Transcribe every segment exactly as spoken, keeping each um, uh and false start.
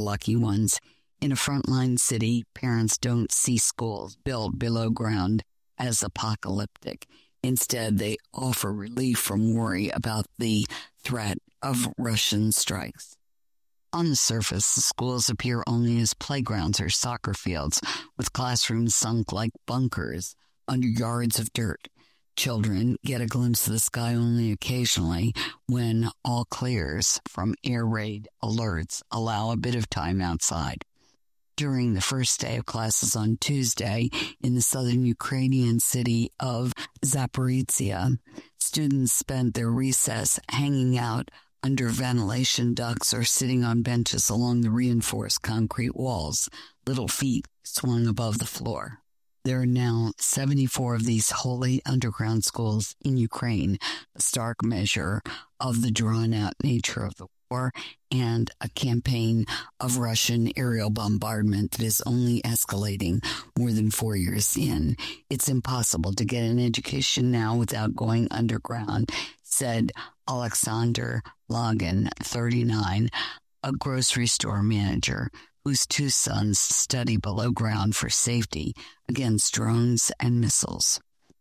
lucky ones. In a frontline city, parents don't see schools built below ground as apocalyptic. Instead, they offer relief from worry about the threat of Russian strikes. On the surface, the schools appear only as playgrounds or soccer fields, with classrooms sunk like bunkers under yards of dirt. Children get a glimpse of the sky only occasionally when all clears from air raid alerts allow a bit of time outside. During the first day of classes on Tuesday in the southern Ukrainian city of Zaporizhia, students spent their recess hanging out under ventilation ducts or sitting on benches along the reinforced concrete walls, little feet swung above the floor. There are now seventy-four of these wholly underground schools in Ukraine, a stark measure of the drawn-out nature of the war and a campaign of Russian aerial bombardment that is only escalating more than four years in. It's impossible to get an education now without going underground, said Alexander Login, thirty-nine, a grocery store manager whose two sons study below ground for safety against drones and missiles.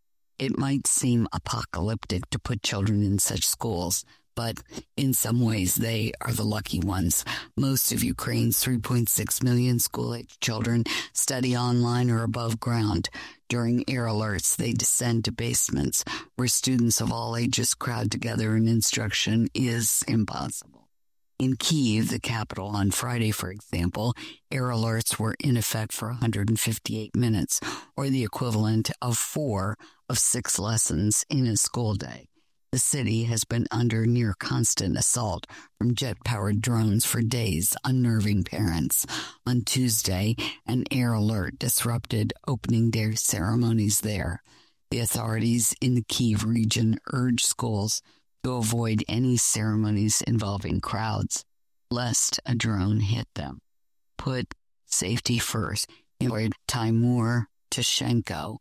It might seem apocalyptic to put children in such schools, but in some ways they are the lucky ones. Most of Ukraine's three point six million school-age children study online or above ground. During air alerts, they descend to basements where students of all ages crowd together and instruction is impossible. In Kyiv, the capital, on Friday, for example, air alerts were in effect for one hundred fifty-eight minutes, or the equivalent of four of six lessons in a school day. The city has been under near constant assault from jet-powered drones for days, unnerving parents. On Tuesday, an air alert disrupted opening day ceremonies there. The authorities in the Kyiv region urged schools to avoid any ceremonies involving crowds, lest a drone hit them. Put safety first, employed Timur Tishenko,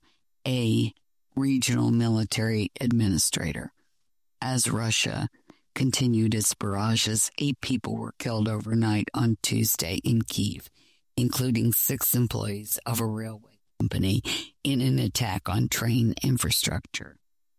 a regional military administrator. As Russia continued its barrages, eight people were killed overnight on Tuesday in Kyiv, including six employees of a railway company in an attack on train infrastructure.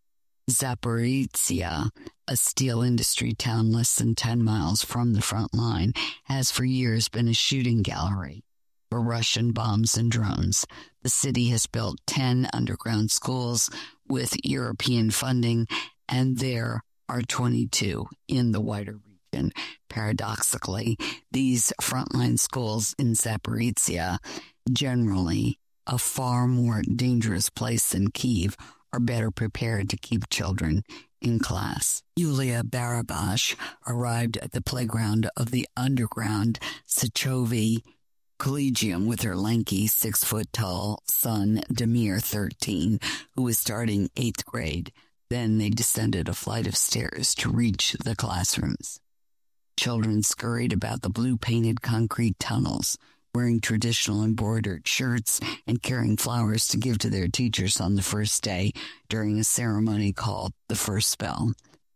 Zaporizhia, a steel industry town less than ten miles from the front line, has for years been a shooting gallery for Russian bombs and drones. The city has built ten underground schools with European funding, and there are twenty-two in the wider region. Paradoxically, these frontline schools in Zaporizhia, generally a far more dangerous place than Kyiv, are better prepared to keep children in class. Yulia Barabash arrived at the playground of the underground Sychovy Collegium with her lanky, six-foot-tall son, Damir, thirteen, who was starting eighth grade. Then they descended a flight of stairs to reach the classrooms. Children scurried about the blue-painted concrete tunnels, wearing traditional embroidered shirts and carrying flowers to give to their teachers on the first day during a ceremony called the First Spell.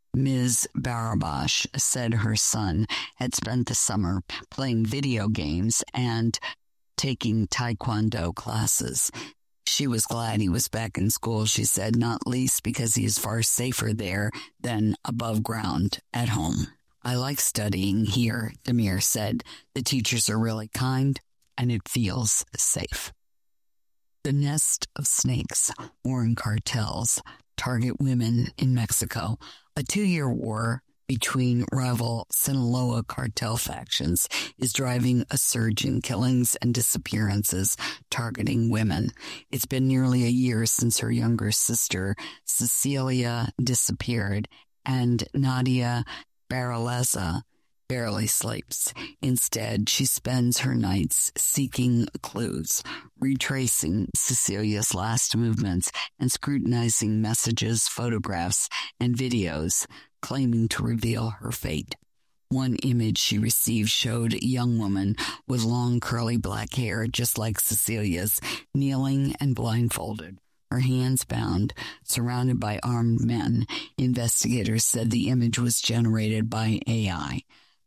Miz Barabash said her son had spent the summer playing video games and taking taekwondo classes. She was glad he was back in school, she said, not least because he is far safer there than above ground at home. I like studying here, Damir said. The teachers are really kind, and it feels safe. The nest of snakes, foreign cartels, target women in Mexico. A two-year war between rival Sinaloa cartel factions is driving a surge in killings and disappearances targeting women. It's been nearly a year since her younger sister, Cecilia, disappeared, and Nadia Baraleza barely sleeps. Instead, she spends her nights seeking clues, retracing Cecilia's last movements, and scrutinizing messages, photographs, and videos claiming to reveal her fate. One image she received showed a young woman with long curly black hair, just like Cecilia's, kneeling and blindfolded, her hands bound, surrounded by armed men. Investigators said the image was generated by A I.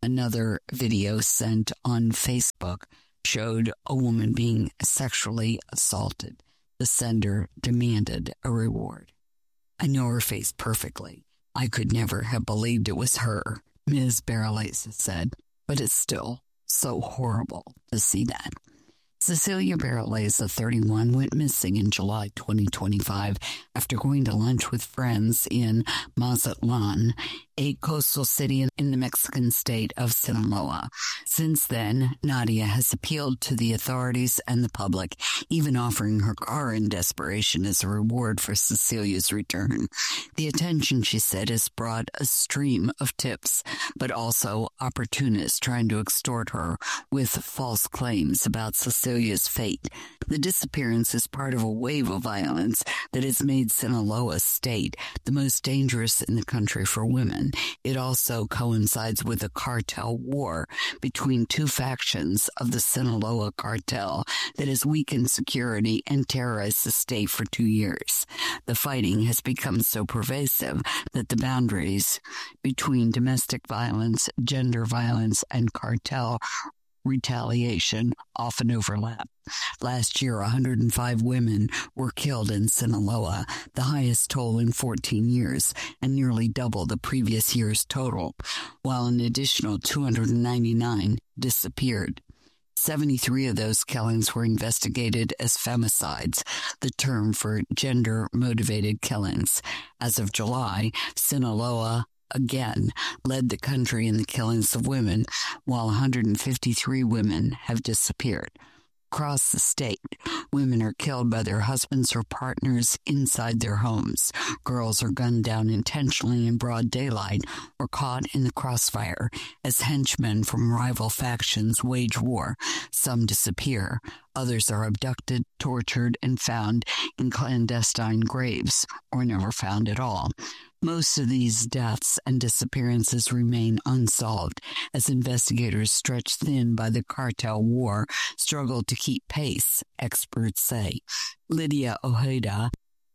Another video sent on Facebook showed a woman being sexually assaulted. The sender demanded a reward. I know her face perfectly. I could never have believed it was her, Miz Barraleza said, but it's still so horrible to see that. Cecilia Barraleza, thirty-one, went missing in July twenty twenty-five after going to lunch with friends in Mazatlan, a coastal city in the Mexican state of Sinaloa. Since then, Nadia has appealed to the authorities and the public, even offering her car in desperation as a reward for Cecilia's return. The attention, she said, has brought a stream of tips, but also opportunists trying to extort her with false claims about Cecilia's fate. The disappearance is part of a wave of violence that has made Sinaloa state the most dangerous in the country for women. It also coincides with a cartel war between two factions of the Sinaloa cartel that has weakened security and terrorized the state for two years. The fighting has become so pervasive that the boundaries between domestic violence, gender violence, and cartel retaliation often overlap. Last year, one hundred five women were killed in Sinaloa, the highest toll in fourteen years, and nearly double the previous year's total, while an additional two hundred ninety-nine disappeared. seventy-three of those killings were investigated as femicides, the term for gender-motivated killings. As of July, Sinaloa again led the country in the killings of women, while one hundred fifty-three women have disappeared. Across the state, women are killed by their husbands or partners inside their homes. Girls are gunned down intentionally in broad daylight or caught in the crossfire as henchmen from rival factions wage war. Some disappear. Others are abducted, tortured, and found in clandestine graves or never found at all. Most of these deaths and disappearances remain unsolved as investigators, stretched thin by the cartel war, struggle to keep pace, experts say. Lydia Ojeda,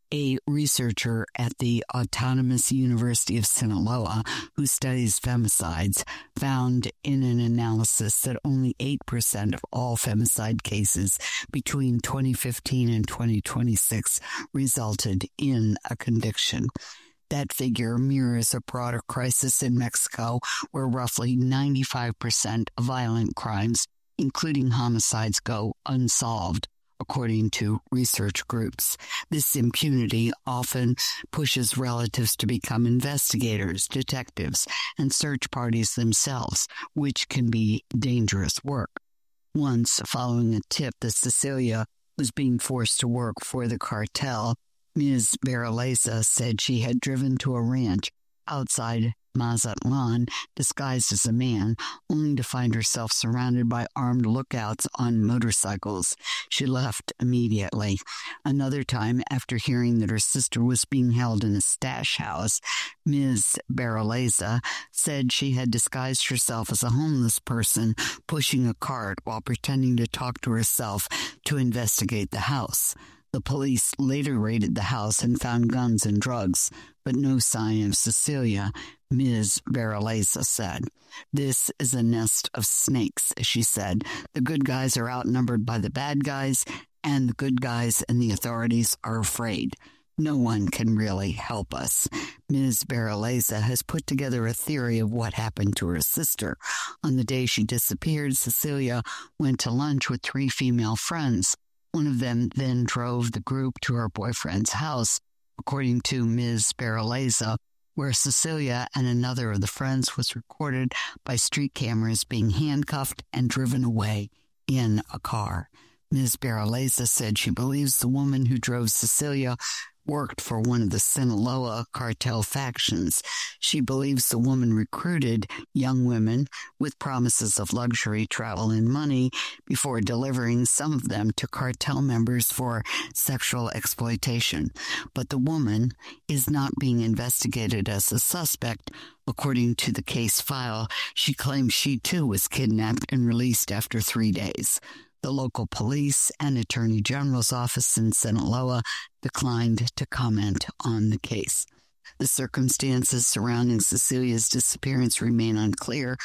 a researcher at the Autonomous University of Sinaloa who studies femicides, found in an analysis that only eight percent of all femicide cases between twenty fifteen and twenty twenty-six resulted in a conviction. That figure mirrors a broader crisis in Mexico where roughly ninety-five percent of violent crimes, including homicides, go unsolved, according to research groups. This impunity often pushes relatives to become investigators, detectives, and search parties themselves, which can be dangerous work. Once, following a tip that Cecilia was being forced to work for the cartel, Miz Barraleza said she had driven to a ranch outside Mazatlan, disguised as a man, only to find herself surrounded by armed lookouts on motorcycles. She left immediately. Another time, after hearing that her sister was being held in a stash house, Miz Barraleza said she had disguised herself as a homeless person pushing a cart while pretending to talk to herself to investigate the house. The police later raided the house and found guns and drugs, but no sign of Cecilia, Miz Barraleza said. This is a nest of snakes, she said. The good guys are outnumbered by the bad guys, and the good guys and the authorities are afraid. No one can really help us. Miz Barraleza has put together a theory of what happened to her sister. On the day she disappeared, Cecilia went to lunch with three female friends. One of them then drove the group to her boyfriend's house, according to Miz Barraleza, where Cecilia and another of the friends was recorded by street cameras being handcuffed and driven away in a car. Miz Barraleza said she believes the woman who drove Cecilia worked for one of the Sinaloa cartel factions. She believes the woman recruited young women with promises of luxury, travel, and money before delivering some of them to cartel members for sexual exploitation. But the woman is not being investigated as a suspect. According to the case file, she claims she too was kidnapped and released after three days. The local police and Attorney General's office in Sinaloa declined to comment on the case. The circumstances surrounding Cecilia's disappearance remain unclear,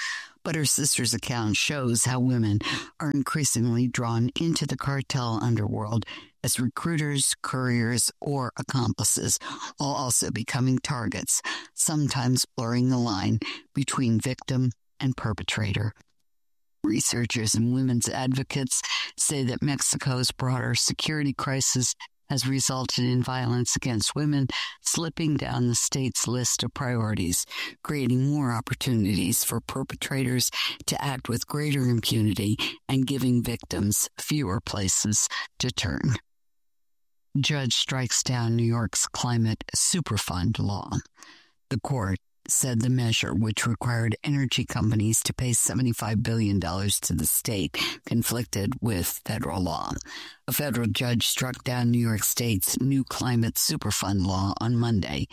But her sister's account shows how women are increasingly drawn into the cartel underworld as recruiters, couriers, or accomplices, while also becoming targets, sometimes blurring the line between victim and perpetrator. Researchers and women's advocates say that Mexico's broader security crisis has resulted in violence against women slipping down the state's list of priorities, creating more opportunities for perpetrators to act with greater impunity and giving victims fewer places to turn. Judge strikes down New York's climate superfund law. The court said the measure, which required energy companies to pay seventy-five billion dollars to the state, conflicted with federal law. A federal judge struck down New York State's new climate superfund law on Monday,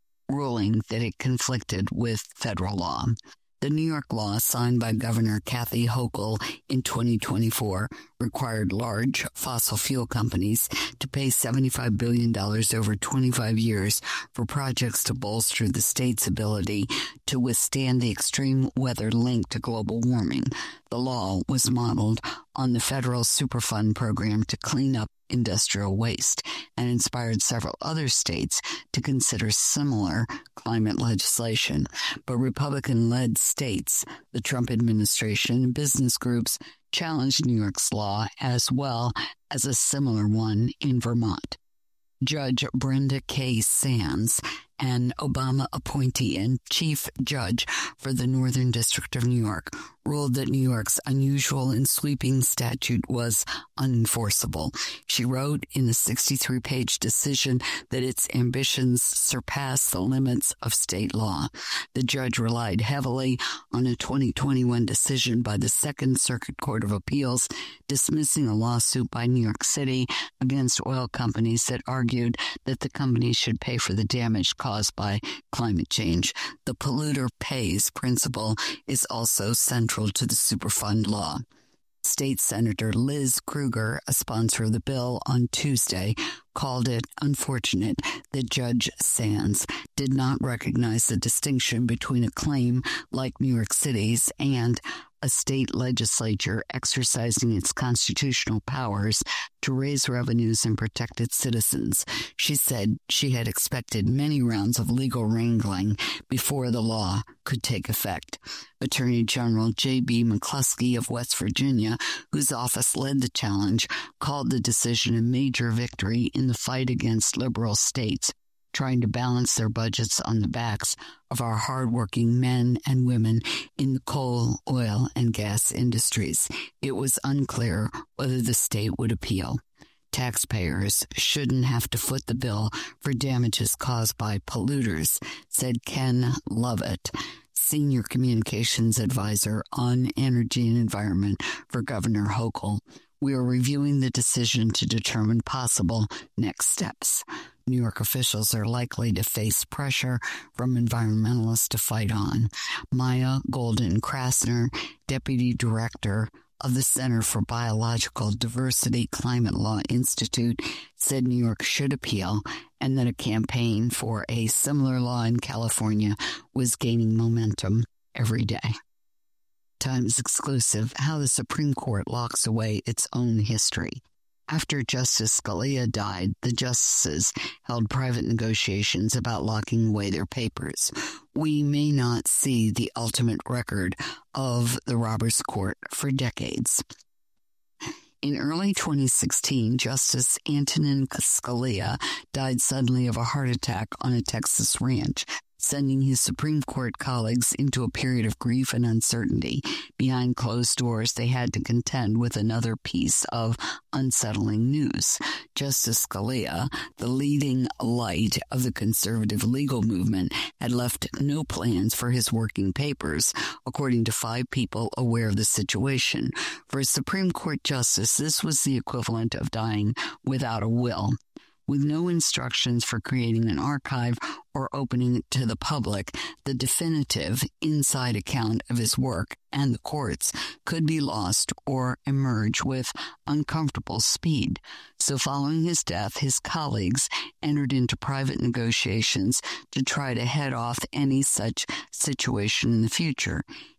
ruling that it conflicted with federal law. The New York law, signed by Governor Kathy Hochul in twenty twenty-four, required large fossil fuel companies to pay seventy-five billion dollars over twenty-five years for projects to bolster the state's ability to withstand the extreme weather linked to global warming. The law was modeled on the federal Superfund program to clean up industrial waste and inspired several other states to consider similar climate legislation. But Republican-led states, the Trump administration, and business groups challenged New York's law as well as a similar one in Vermont. Judge Brenda K. Sands, an Obama appointee and chief judge for the Northern District of New York, ruled that New York's unusual and sweeping statute was unenforceable. She wrote in a sixty-three page decision that its ambitions surpass the limits of state law. The judge relied heavily on a twenty twenty-one decision by the Second Circuit Court of Appeals dismissing a lawsuit by New York City against oil companies that argued that the companies should pay for the damage caused by climate change. The polluter pays principle is also central to the Superfund law. State Senator Liz Krueger, a sponsor of the bill on Tuesday, called it unfortunate that Judge Sands did not recognize the distinction between a claim like New York City's and a state legislature exercising its constitutional powers to raise revenues and protect its citizens. She said she had expected many rounds of legal wrangling before the law could take effect. Attorney General J B McCluskey of West Virginia, whose office led the challenge, called the decision a major victory in the fight against liberal states trying to balance their budgets on the backs of our hardworking men and women in the coal, oil, and gas industries. It was unclear whether the state would appeal. Taxpayers shouldn't have to foot the bill for damages caused by polluters, said Ken Lovett, Senior Communications Advisor on Energy and Environment for Governor Hochul. We are reviewing the decision to determine possible next steps. New York officials are likely to face pressure from environmentalists to fight on. Maya Golden Krasner, Deputy Director of the Center for Biological Diversity Climate Law Institute, said New York should appeal and that a campaign for a similar law in California was gaining momentum every day. Times exclusive, how the Supreme Court locks away its own history. After Justice Scalia died, the justices held private negotiations about locking away their papers. We may not see the ultimate record of the Roberts Court for decades. In early twenty sixteen, Justice Antonin Scalia died suddenly of a heart attack on a Texas ranch, sending his Supreme Court colleagues into a period of grief and uncertainty. Behind closed doors, they had to contend with another piece of unsettling news. Justice Scalia, the leading light of the conservative legal movement, had left no plans for his working papers, according to five people aware of the situation. For a Supreme Court justice, this was the equivalent of dying without a will. With no instructions for creating an archive or opening it to the public, the definitive inside account of his work and the courts could be lost or emerge with uncomfortable speed. So following his death, his colleagues entered into private negotiations to try to head off any such situation in the future.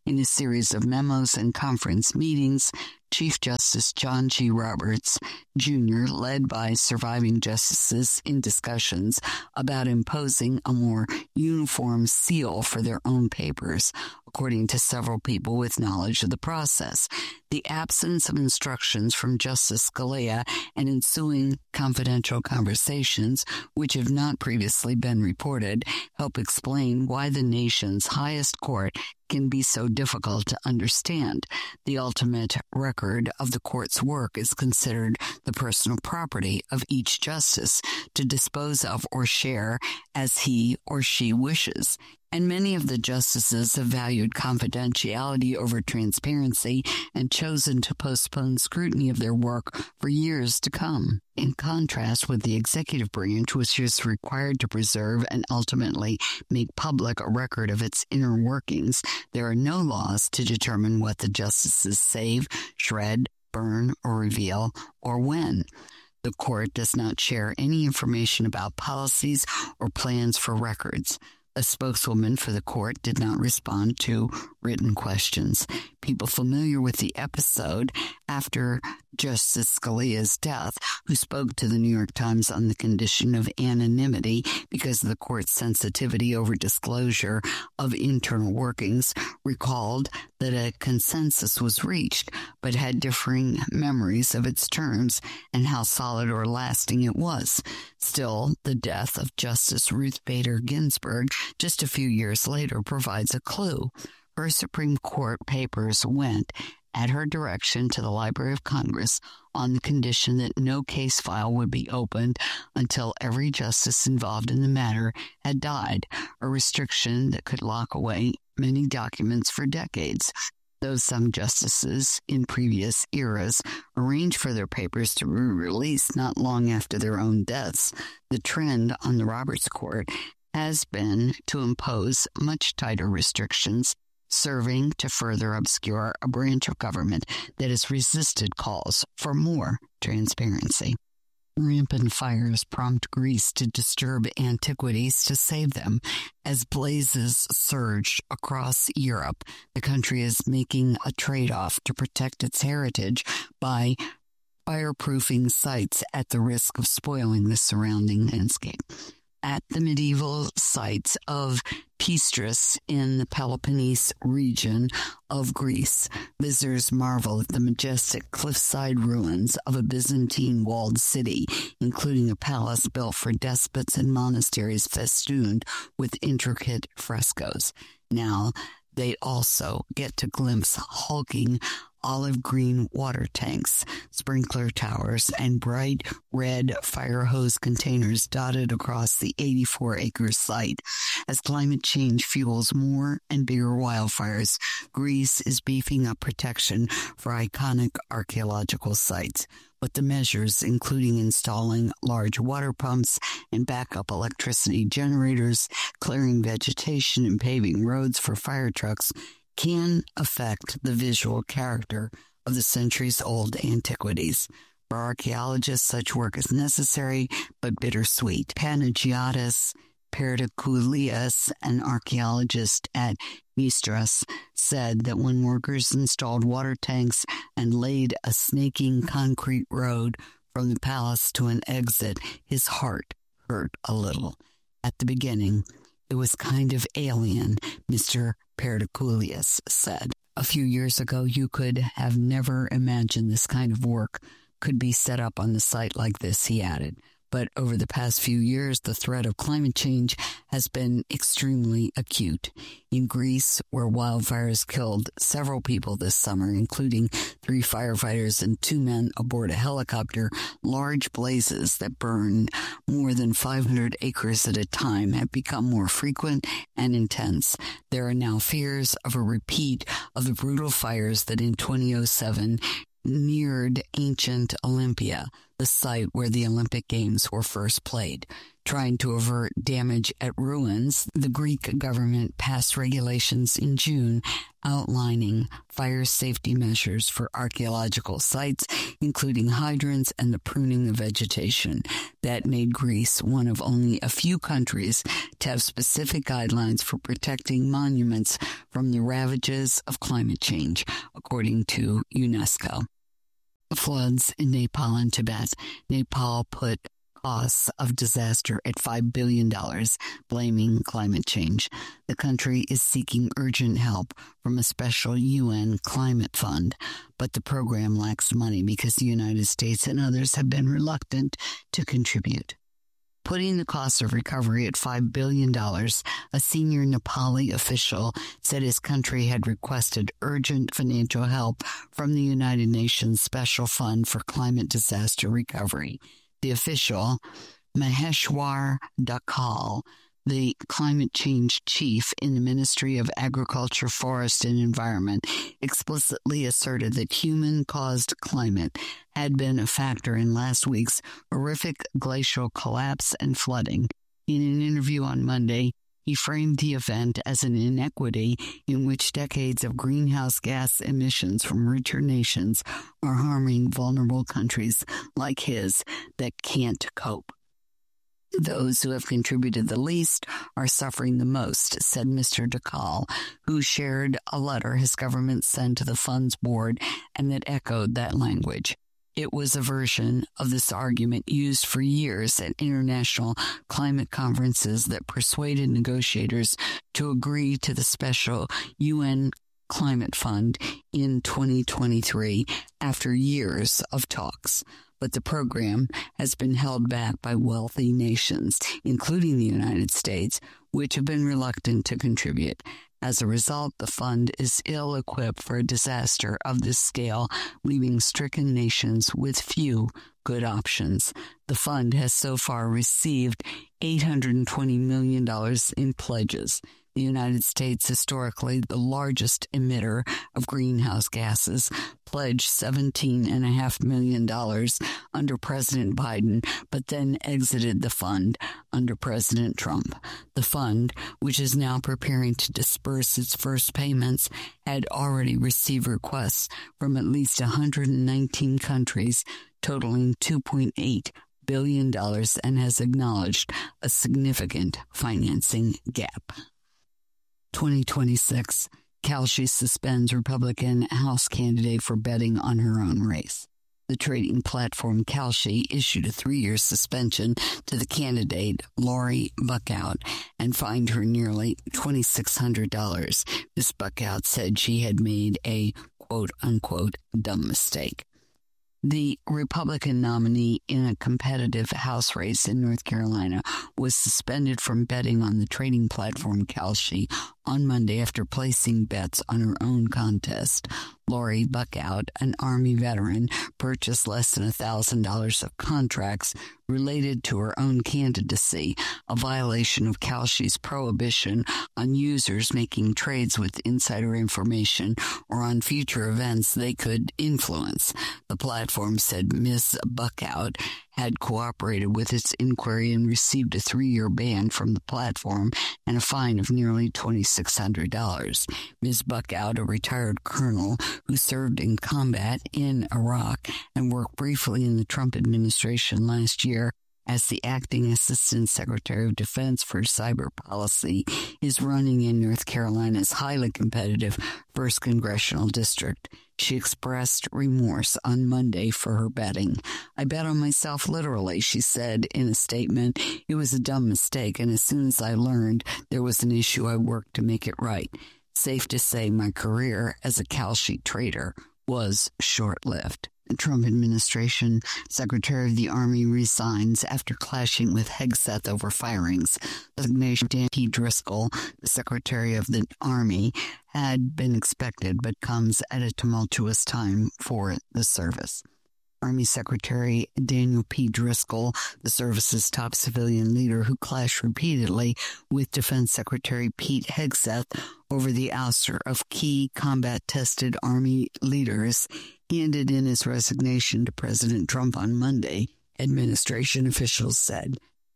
In a series of memos and conference meetings, Chief Justice John G. Roberts, Junior led by surviving justices in discussions about imposing a more uniform seal for their own papers, according to several people with knowledge of the process. The absence of instructions from Justice Scalia and ensuing confidential conversations, which have not previously been reported, help explain why the nation's highest court can be so difficult to understand. The ultimate record of the court's work is considered the personal property of each justice to dispose of or share as he or she wishes. And many of the justices have valued confidentiality over transparency and chosen to postpone scrutiny of their work for years to come. In contrast with the executive branch, which is required to preserve and ultimately make public a record of its inner workings, there are no laws to determine what the justices save, shred, burn, or reveal, or when. The court does not share any information about policies or plans for records. A spokeswoman for the court did not respond to written questions. People familiar with the episode after Justice Scalia's death, who spoke to the New York Times on the condition of anonymity because of the court's sensitivity over disclosure of internal workings, recalled that a consensus was reached, but had differing memories of its terms and how solid or lasting it was. Still, the death of Justice Ruth Bader Ginsburg just a few years later provides a clue. Her Supreme Court papers went, at her direction, to the Library of Congress on the condition that no case file would be opened until every justice involved in the matter had died, a restriction that could lock away many documents for decades. Though some justices in previous eras arranged for their papers to be released not long after their own deaths, the trend on the Roberts Court has been to impose much tighter restrictions, serving to further obscure a branch of government that has resisted calls for more transparency. Rampant fires prompt Greece to disturb antiquities to save them. As blazes surge across Europe, the country is making a trade-off to protect its heritage by fireproofing sites at the risk of spoiling the surrounding landscape. At the medieval sites of Pistris in the Peloponnese region of Greece, visitors marvel at the majestic cliffside ruins of a Byzantine walled city, including a palace built for despots and monasteries festooned with intricate frescoes. Now, they also get to glimpse hulking olive green water tanks, sprinkler towers, and bright red fire hose containers dotted across the eighty-four acre site. As climate change fuels more and bigger wildfires, Greece is beefing up protection for iconic archaeological sites. But the measures, including installing large water pumps and backup electricity generators, clearing vegetation, and paving roads for fire trucks, can affect the visual character of the centuries-old antiquities. For archaeologists, such work is necessary but bittersweet. Panagiotis Perdiculias, an archaeologist at Mistras, said that when workers installed water tanks and laid a snaking concrete road from the palace to an exit, his heart hurt a little. At the beginning, it was kind of alien, Mister Perdiculias said. A few years ago, you could have never imagined this kind of work could be set up on the site like this, he added. But over the past few years, the threat of climate change has been extremely acute. In Greece, where wildfires killed several people this summer, including three firefighters and two men aboard a helicopter, large blazes that burned more than five hundred acres at a time have become more frequent and intense. There are now fears of a repeat of the brutal fires that in twenty oh seven neared ancient Olympia, the site where the Olympic Games were first played. Trying to avert damage at ruins, the Greek government passed regulations in June outlining fire safety measures for archaeological sites, including hydrants and the pruning of vegetation. That made Greece one of only a few countries to have specific guidelines for protecting monuments from the ravages of climate change, according to UNESCO. The floods in Nepal and Tibet. Nepal put costs of disaster at five billion dollars, blaming climate change. The country is seeking urgent help from a special U N climate fund, but the program lacks money because the United States and others have been reluctant to contribute. Putting the cost of recovery at five billion dollars, a senior Nepali official said his country had requested urgent financial help from the United Nations Special Fund for Climate Disaster Recovery. The official, Maheshwar Dakal, the climate change chief in the Ministry of Agriculture, Forest, and Environment, explicitly asserted that human-caused climate had been a factor in last week's horrific glacial collapse and flooding. In an interview on Monday, he framed the event as an inequity in which decades of greenhouse gas emissions from richer nations are harming vulnerable countries like his that can't cope. Those who have contributed the least are suffering the most, said Mister Dakal, who shared a letter his government sent to the fund's board and that echoed that language. It was a version of this argument used for years at international climate conferences that persuaded negotiators to agree to the special U N Climate Fund in twenty twenty-three after years of talks. But the program has been held back by wealthy nations, including the United States, which have been reluctant to contribute. As a result, the fund is ill-equipped for a disaster of this scale, leaving stricken nations with few good options. The fund has so far received eight hundred twenty million dollars in pledges. The United States, historically the largest emitter of greenhouse gases, pledged seventeen point five million dollars under President Biden, but then exited the fund under President Trump. The fund, which is now preparing to disperse its first payments, had already received requests from at least one hundred nineteen countries, totaling two point eight billion dollars, and has acknowledged a significant financing gap. twenty twenty-six, Kalshi suspends Republican House candidate for betting on her own race. The trading platform Kalshi issued a three-year suspension to the candidate, Lori Buckout, and fined her nearly two thousand six hundred dollars. Miz Buckout said she had made a quote-unquote dumb mistake. The Republican nominee in a competitive House race in North Carolina was suspended from betting on the trading platform Kalshi on Monday after placing bets on her own contest. Lori Buckout, an Army veteran, purchased less than one thousand dollars of contracts related to her own candidacy, a violation of Kalshi's prohibition on users making trades with insider information or on future events they could influence. The platform said Miz Buckout had cooperated with its inquiry and received a three-year ban from the platform and a fine of nearly two thousand six hundred dollars. Miz Buckout, a retired colonel who served in combat in Iraq and worked briefly in the Trump administration last year as the acting Assistant Secretary of Defense for Cyber Policy, is running in North Carolina's highly competitive first Congressional District. She expressed remorse on Monday for her betting. "I bet on myself literally," she said in a statement. "It was a dumb mistake, and as soon as I learned there was an issue, I worked to make it right. Safe to say my career as a Kalshi trader was short-lived." The Trump administration Secretary of the Army resigns after clashing with Hegseth over firings. Resignation of Dan P. Driscoll, the Secretary of the Army, had been expected but comes at a tumultuous time for the service. Army Secretary Daniel P. Driscoll, the service's top civilian leader who clashed repeatedly with Defense Secretary Pete Hegseth over the ouster of key combat-tested Army leaders, handed in his resignation to President Trump on Monday, administration officials said.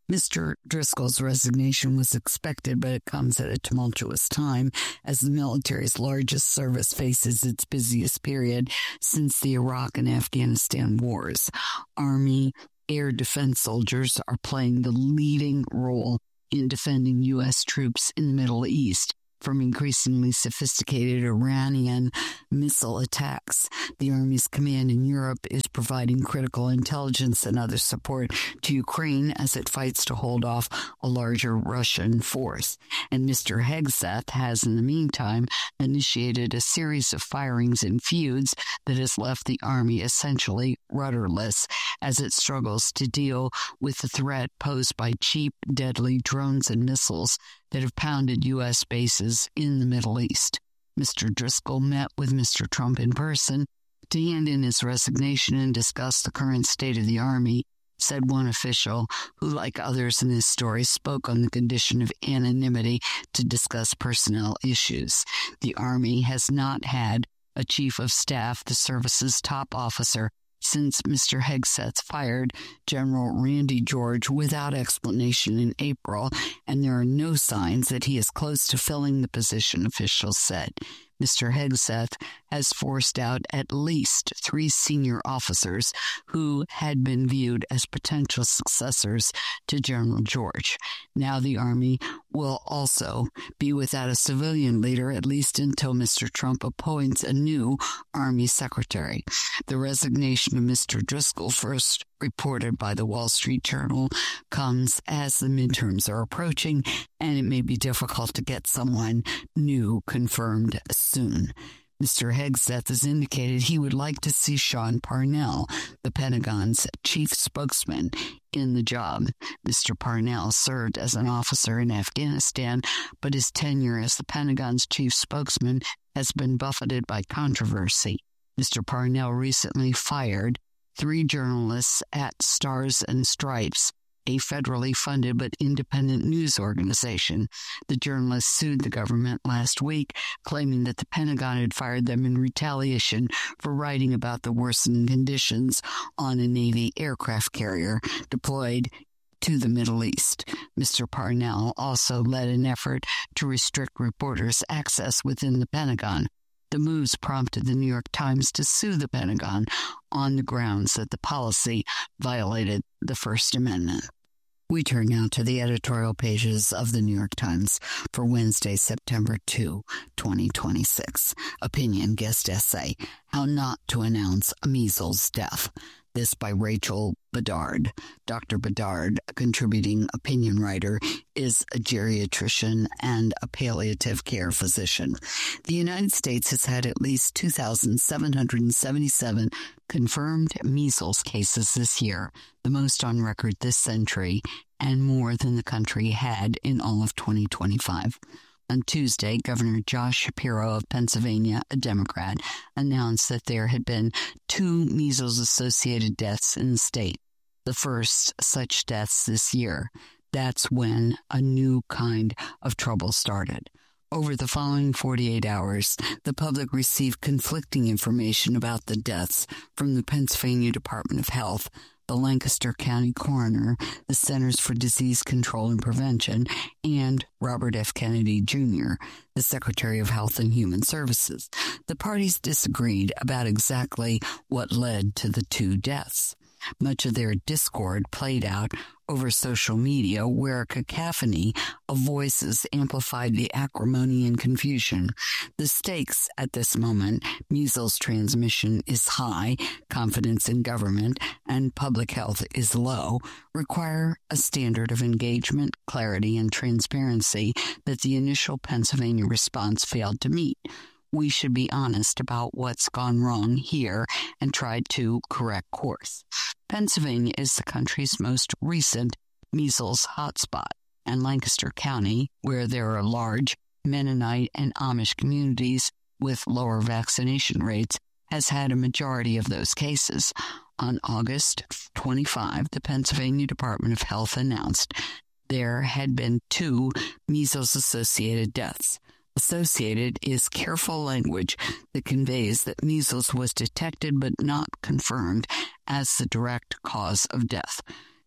Mister Driscoll's resignation was expected, but it comes at a tumultuous time as the military's largest service faces its busiest period since the Iraq and Afghanistan wars. Army air defense soldiers are playing the leading role in defending U S troops in the Middle East from increasingly sophisticated Iranian missile attacks. The Army's command in Europe is providing critical intelligence and other support to Ukraine as it fights to hold off a larger Russian force. And Mister Hegseth has, in the meantime, initiated a series of firings and feuds that has left the Army essentially rudderless as it struggles to deal with the threat posed by cheap, deadly drones and missiles that have pounded U S bases in the Middle East. Mister Driscoll met with Mister Trump in person to hand in his resignation and discuss the current state of the Army, said one official who, like others in this story, spoke on the condition of anonymity to discuss personnel issues. The Army has not had a chief of staff, the service's top officer, since Mister Hegseth fired General Randy George without explanation in April, and there are no signs that he is close to filling the position, officials said. Mister Hegseth has forced out at least three senior officers who had been viewed as potential successors to General George. Now the Army will also be without a civilian leader, at least until Mister Trump appoints a new Army secretary. The resignation of Mister Driscoll, first reported by the Wall Street Journal, comes as the midterms are approaching, and it may be difficult to get someone new confirmed soon. Mister Hegseth has indicated he would like to see Sean Parnell, the Pentagon's chief spokesman, in the job. Mister Parnell served as an officer in Afghanistan, but his tenure as the Pentagon's chief spokesman has been buffeted by controversy. Mister Parnell recently fired three journalists at Stars and Stripes, a federally funded but independent news organization. The journalists sued the government last week, claiming that the Pentagon had fired them in retaliation for writing about the worsening conditions on a Navy aircraft carrier deployed to the Middle East. Mister Parnell also led an effort to restrict reporters' access within the Pentagon. The moves prompted the New York Times to sue the Pentagon on the grounds that the policy violated the First Amendment. We turn now to the editorial pages of the New York Times for Wednesday, September second, twenty twenty-six. Opinion guest essay, How Not to Announce a Measles Death. This by Rachel Bedard. Doctor Bedard, a contributing opinion writer, is a geriatrician and a palliative care physician. The United States has had at least two thousand seven hundred seventy-seven confirmed measles cases this year, the most on record this century, and more than the country had in all of twenty twenty-five. On Tuesday, Governor Josh Shapiro of Pennsylvania, a Democrat, announced that there had been two measles-associated deaths in the state, the first such deaths this year. That's when a new kind of trouble started. Over the following forty-eight hours, the public received conflicting information about the deaths from the Pennsylvania Department of Health, the Lancaster County Coroner, the Centers for Disease Control and Prevention, and Robert F. Kennedy, Junior, the Secretary of Health and Human Services. The parties disagreed about exactly what led to the two deaths. Much of their discord played out over social media, where a cacophony of voices amplified the acrimony and confusion. The stakes at this moment, measles transmission is high, confidence in government and public health is low, require a standard of engagement, clarity, and transparency that the initial Pennsylvania response failed to meet. We should be honest about what's gone wrong here and try to correct course. Pennsylvania is the country's most recent measles hotspot, and Lancaster County, where there are large Mennonite and Amish communities with lower vaccination rates, has had a majority of those cases. On August twenty-fifth, the Pennsylvania Department of Health announced there had been two measles-associated deaths. Associated is careful language that conveys that measles was detected but not confirmed as the direct cause of death.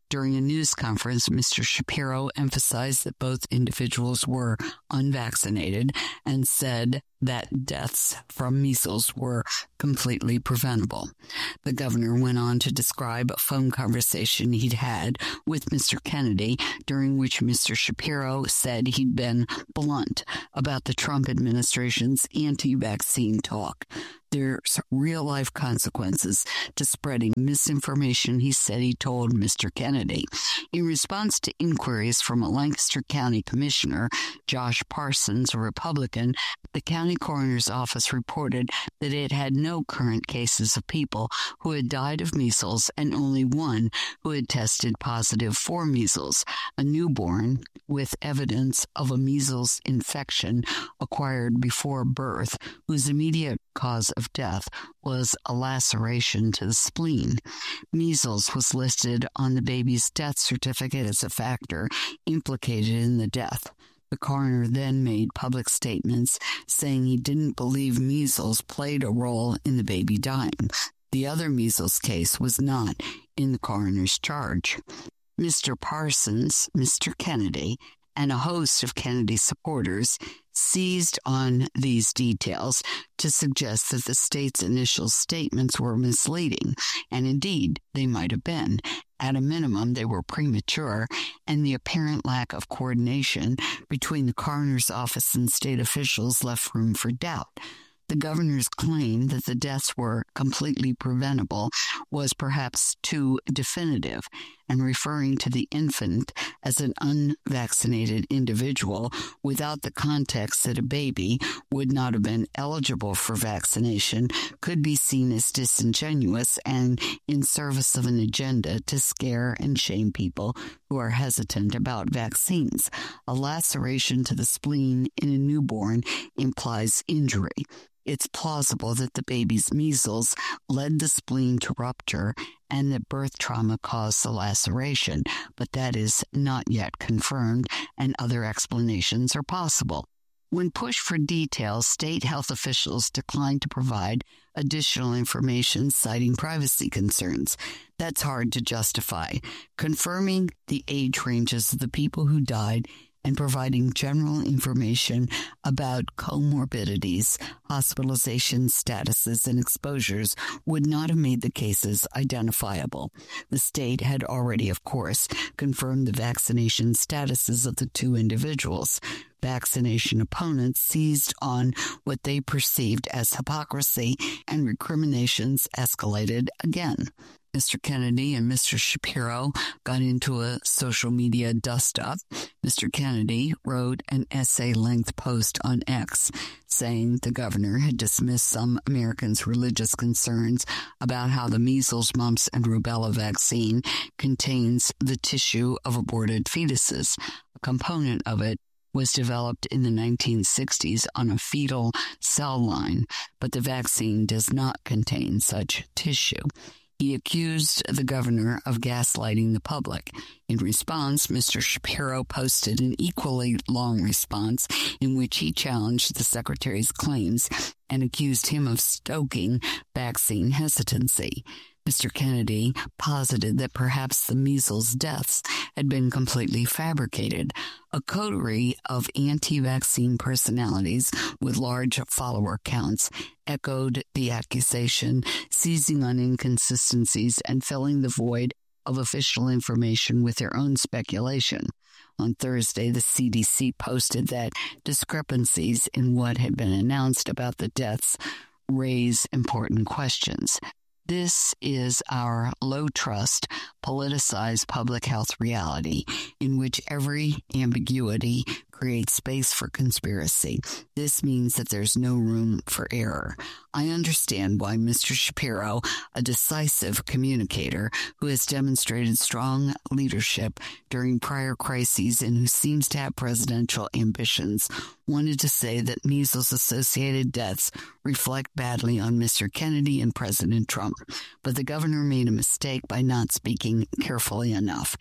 During a news conference, Mister Shapiro emphasized that both individuals were unvaccinated and said that deaths from measles were completely preventable. The governor went on to describe a phone conversation he'd had with Mister Kennedy, during which Mister Shapiro said he'd been blunt about the Trump administration's anti-vaccine talk. There's real-life consequences to spreading misinformation, he said he told Mister Kennedy. In response to inquiries from a Lancaster County commissioner, Josh Parsons, a Republican, the county coroner's office reported that it had no current cases of people who had died of measles and only one who had tested positive for measles, a newborn with evidence of a measles infection acquired before birth, whose immediate cause of death was a laceration to the spleen. Measles was listed on the baby's death certificate as a factor implicated in the death. The coroner then made public statements saying he didn't believe measles played a role in the baby dying. The other measles case was not in the coroner's charge. Mister Parsons, Mister Kennedy, and a host of Kennedy supporters seized on these details to suggest that the state's initial statements were misleading, and indeed they might have been. At a minimum, they were premature, and the apparent lack of coordination between the coroner's office and state officials left room for doubt. The governor's claim that the deaths were completely preventable was perhaps too definitive, and referring to the infant as an unvaccinated individual without the context that a baby would not have been eligible for vaccination could be seen as disingenuous and in service of an agenda to scare and shame people who are hesitant about vaccines. A laceration to the spleen in a newborn implies injury. It's plausible that the baby's measles led the spleen to rupture and that birth trauma caused the laceration, but that is not yet confirmed, and other explanations are possible. When pushed for details, state health officials declined to provide additional information, citing privacy concerns. That's hard to justify. Confirming the age ranges of the people who died and providing general information about comorbidities, hospitalization statuses, and exposures would not have made the cases identifiable. The state had already, of course, confirmed the vaccination statuses of the two individuals. Vaccination opponents seized on what they perceived as hypocrisy, and recriminations escalated again. Mister Kennedy and Mister Shapiro got into a social media dust-up. Mister Kennedy wrote an essay-length post on X saying the governor had dismissed some Americans' religious concerns about how the measles, mumps, and rubella vaccine contains the tissue of aborted fetuses. A component of it was developed in the nineteen sixties on a fetal cell line, but the vaccine does not contain such tissue. He accused the governor of gaslighting the public. In response, Mister Shapiro posted an equally long response in which he challenged the secretary's claims and accused him of stoking vaccine hesitancy. Mister Kennedy posited that perhaps the measles deaths had been completely fabricated. A coterie of anti-vaccine personalities with large follower counts echoed the accusation, seizing on inconsistencies and filling the void of official information with their own speculation. On Thursday, the C D C posted that discrepancies in what had been announced about the deaths raise important questions. This is our low-trust, politicized public health reality in which every ambiguity creates space for conspiracy. This means that there's no room for error. I understand why Mister Shapiro, a decisive communicator who has demonstrated strong leadership during prior crises and who seems to have presidential ambitions, wanted to say that measles-associated deaths reflect badly on Mister Kennedy and President Trump. But the governor made a mistake by not speaking carefully enough.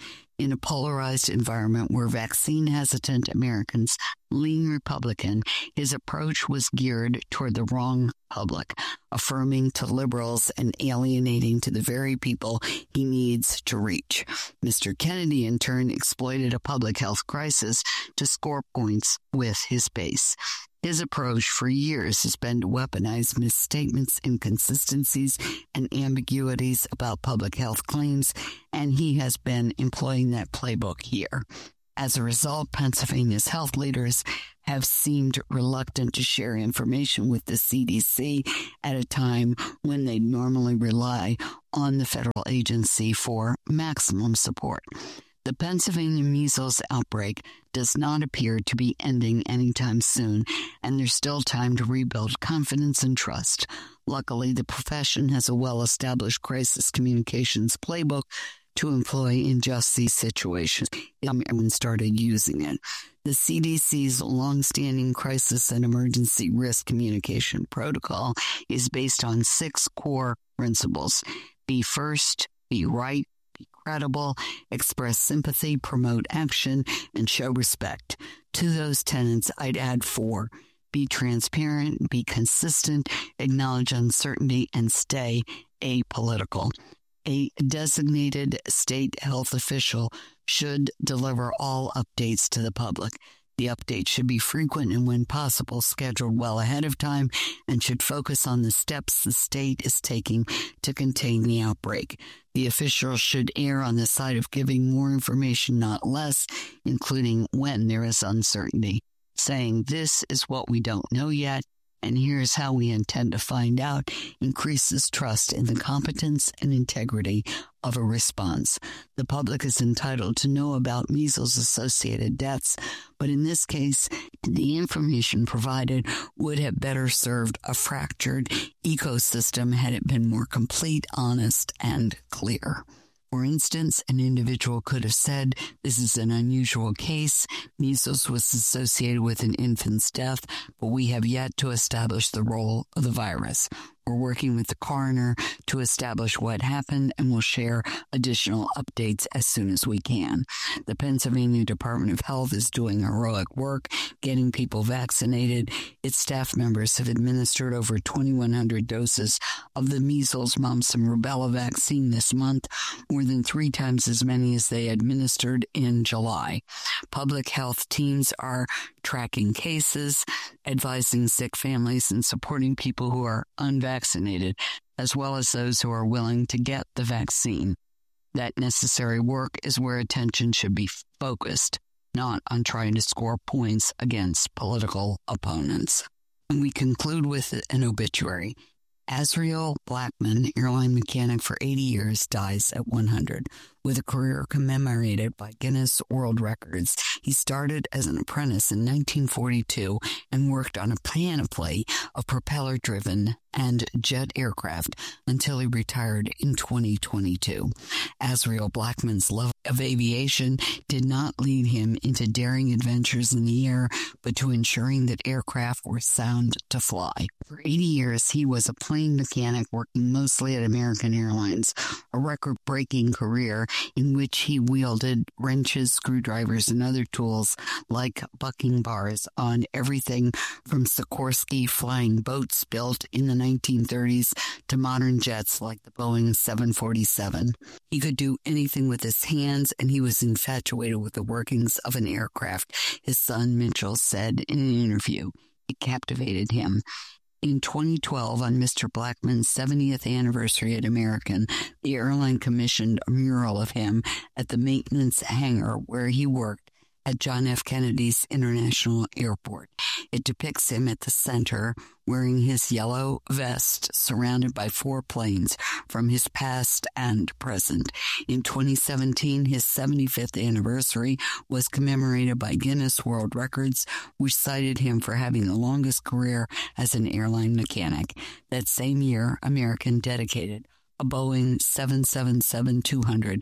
In a polarized environment where vaccine-hesitant Americans lean Republican, his approach was geared toward the wrong public, affirming to liberals and alienating to the very people he needs to reach. Mister Kennedy, in turn, exploited a public health crisis to score points with his base. His approach for years has been to weaponize misstatements, inconsistencies, and ambiguities about public health claims, and he has been employing that playbook here. As a result, Pennsylvania's health leaders have seemed reluctant to share information with the C D C at a time when they normally rely on the federal agency for maximum support. The Pennsylvania measles outbreak does not appear to be ending anytime soon, and there's still time to rebuild confidence and trust. Luckily, the profession has a well-established crisis communications playbook to employ in just these situations. Everyone started using it. The C D C's long-standing crisis and emergency risk communication protocol is based on six core principles. Be first, be right, be credible, express sympathy, promote action, and show respect. To those tenets, I'd add four. Be transparent, be consistent, acknowledge uncertainty, and stay apolitical. A designated state health official should deliver all updates to the public. The update should be frequent and, when possible, scheduled well ahead of time, and should focus on the steps the state is taking to contain the outbreak. The official should err on the side of giving more information, not less, including when there is uncertainty, saying this is what we don't know yet, and here's how we intend to find out, increases trust in the competence and integrity of a response. The public is entitled to know about measles-associated deaths, but in this case, the information provided would have better served a fractured ecosystem had it been more complete, honest, and clear. For instance, an individual could have said, this is an unusual case. Measles was associated with an infant's death, but we have yet to establish the role of the virus. We're working with the coroner to establish what happened, and we'll share additional updates as soon as we can. The Pennsylvania Department of Health is doing heroic work getting people vaccinated. Its staff members have administered over twenty-one hundred doses of the measles, mumps, and rubella vaccine this month, more than three times as many as they administered in July. Public health teams are tracking cases, advising sick families, and supporting people who are unvaccinated. vaccinated, as well as those who are willing to get the vaccine. That necessary work is where attention should be focused, not on trying to score points against political opponents. And we conclude with an obituary. Azriel Blackman, airline mechanic for eighty years, dies at one hundred. With a career commemorated by Guinness World Records, he started as an apprentice in nineteen forty-two and worked on a panoply of propeller-driven and jet aircraft until he retired in twenty twenty-two. Azriel Blackman's love of aviation did not lead him into daring adventures in the air, but to ensuring that aircraft were sound to fly. For eighty years, he was a plane mechanic working mostly at American Airlines, a record-breaking career in which he wielded wrenches, screwdrivers, and other tools like bucking bars on everything from Sikorsky flying boats built in the nineteen thirties to modern jets like the Boeing seven forty-seven. He could do anything with his hands, and he was infatuated with the workings of an aircraft, his son Mitchell said in an interview. It captivated him. In twenty twelve, on Mister Blackman's seventieth anniversary at American, the airline commissioned a mural of him at the maintenance hangar where he worked at John F. Kennedy's International Airport. It depicts him at the center, wearing his yellow vest, surrounded by four planes from his past and present. In twenty seventeen, his seventy-fifth anniversary was commemorated by Guinness World Records, which cited him for having the longest career as an airline mechanic. That same year, American dedicated a Boeing seven seventy-seven two hundred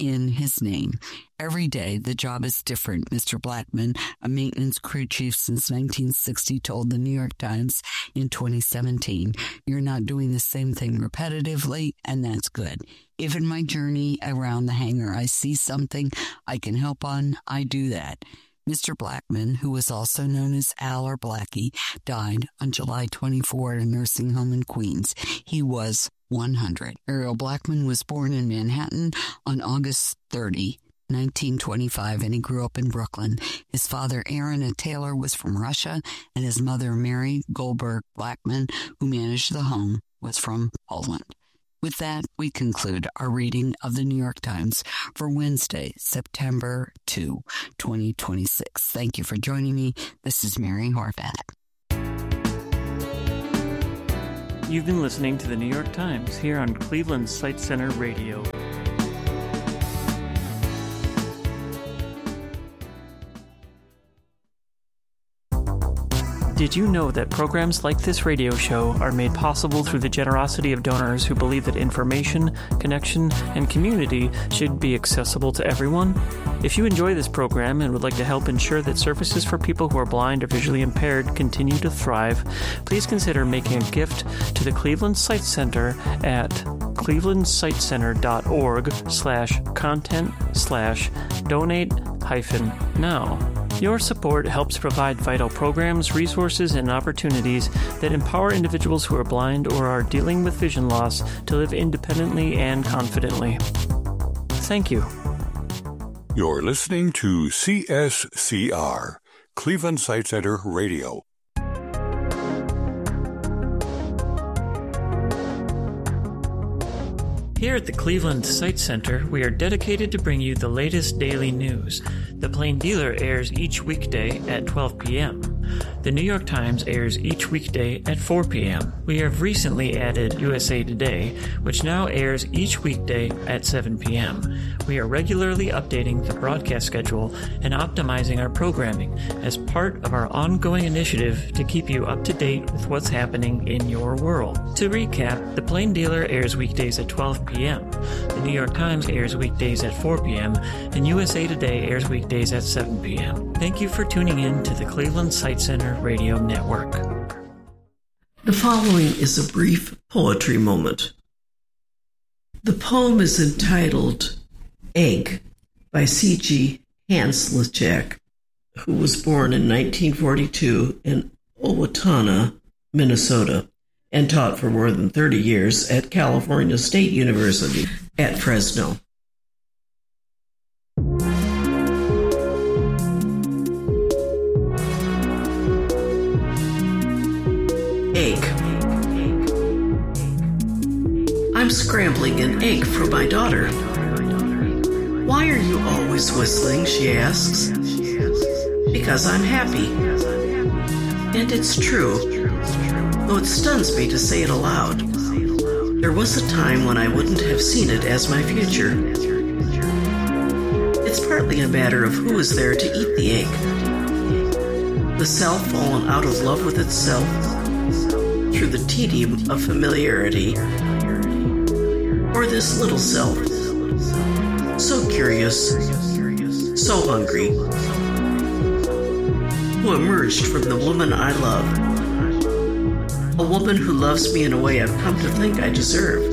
in his name. Every day, the job is different, Mister Blackman, a maintenance crew chief since nineteen sixty, told the New York Times in twenty seventeen. You're not doing the same thing repetitively, and that's good. If in my journey around the hangar I see something I can help on, I do that. Mister Blackman, who was also known as Al or Blackie, died on July twenty-fourth at a nursing home in Queens. He was one hundred. Ariel Blackman was born in Manhattan on August thirtieth, nineteen twenty-five, and he grew up in Brooklyn. His father, Aaron, a tailor, was from Russia, and his mother, Mary Goldberg Blackman, who managed the home, was from Poland. With that, we conclude our reading of the New York Times for Wednesday, September second, twenty twenty-six. Thank you for joining me. This is Mary Horvath. You've been listening to the New York Times here on Cleveland Sight Center Radio. Did you know that programs like this radio show are made possible through the generosity of donors who believe that information, connection, and community should be accessible to everyone? If you enjoy this program and would like to help ensure that services for people who are blind or visually impaired continue to thrive, please consider making a gift to the Cleveland Sight Center at clevelandsightcenter.org slash content slash donate hyphen now. Your support helps provide vital programs, resources, and opportunities that empower individuals who are blind or are dealing with vision loss to live independently and confidently. Thank you. You're listening to C S C R, Cleveland Sight Center Radio. Here at the Cleveland Sight Center, we are dedicated to bring you the latest daily news. The Plain Dealer airs each weekday at twelve p.m. The New York Times airs each weekday at four p.m. We have recently added U S A Today, which now airs each weekday at seven p.m. We are regularly updating the broadcast schedule and optimizing our programming as part of our ongoing initiative to keep you up to date with what's happening in your world. To recap, The Plain Dealer airs weekdays at twelve p.m. The New York Times airs weekdays at four p.m. and U S A Today airs weekdays at seven p.m. Thank you for tuning in to the Cleveland Sight Center Radio Network. The following is a brief poetry moment. The poem is entitled Egg by C G Hanslechak, who was born in nineteen forty-two in Owatonna, Minnesota, and taught for more than thirty years at California State University at Fresno. Egg. I'm scrambling an egg for my daughter. Why are you always whistling, she asks. Because I'm happy. And it's true, though it stuns me to say it aloud. There was a time when I wouldn't have seen it as my future. It's partly a matter of who is there to eat the egg. The self fallen out of love with itself through the tedium of familiarity, or this little self, so curious, so hungry, who emerged from the woman I love, a woman who loves me in a way I've come to think I deserve.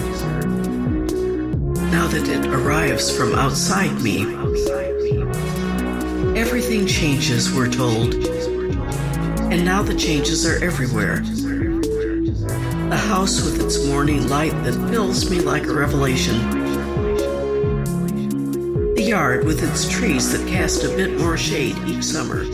Now that it arrives from outside me, everything changes, we're told, and now the changes are everywhere. The house with its morning light that fills me like a revelation. The yard with its trees that cast a bit more shade each summer.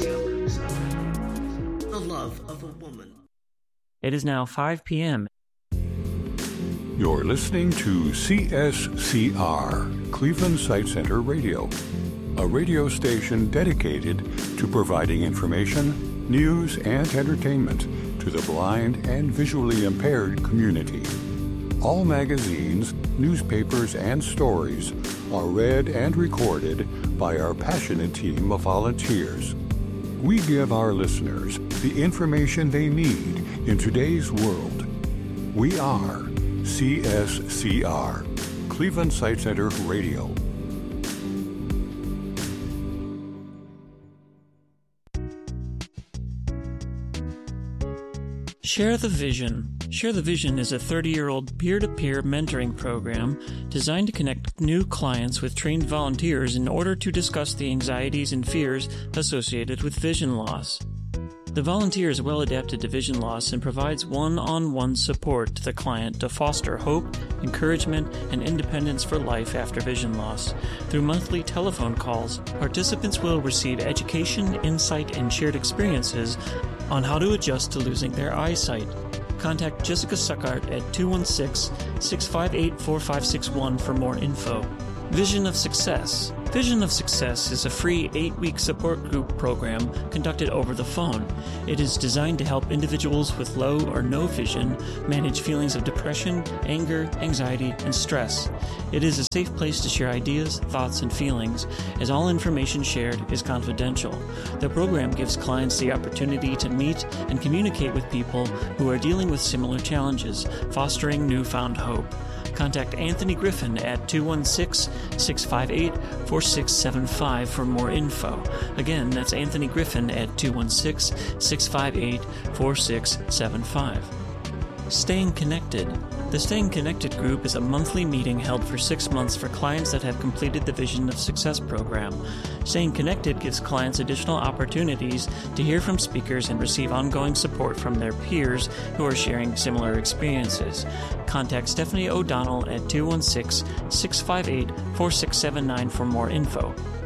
The love of a woman. It is now five p.m. You're listening to C S C R, Cleveland Sight Center Radio, a radio station dedicated to providing information, news, and entertainment to the blind and visually impaired community. All magazines, newspapers, and stories are read and recorded by our passionate team of volunteers. We give our listeners the information they need in today's world. We are C S C R, Cleveland Sight Center Radio, Share the Vision. Share the Vision is a thirty-year-old peer-to-peer mentoring program designed to connect new clients with trained volunteers in order to discuss the anxieties and fears associated with vision loss. The volunteer is well adapted to vision loss and provides one-on-one support to the client to foster hope, encouragement, and independence for life after vision loss. Through monthly telephone calls, participants will receive education, insight, and shared experiences on how to adjust to losing their eyesight. Contact Jessica Suckart at two one six, six five eight, four five six one for more info. Vision of Success. Vision of Success is a free eight-week support group program conducted over the phone. It is designed to help individuals with low or no vision manage feelings of depression, anger, anxiety, and stress. It is a safe place to share ideas, thoughts, and feelings, as all information shared is confidential. The program gives clients the opportunity to meet and communicate with people who are dealing with similar challenges, fostering newfound hope. Contact Anthony Griffin at two one six, six five eight, four six seven five for more info. Again, that's Anthony Griffin at two one six, six five eight, four six seven five. Staying Connected. The Staying Connected group is a monthly meeting held for six months for clients that have completed the Vision of Success program. Staying Connected gives clients additional opportunities to hear from speakers and receive ongoing support from their peers who are sharing similar experiences. Contact Stephanie O'Donnell at two one six, six five eight, four six seven nine for more info.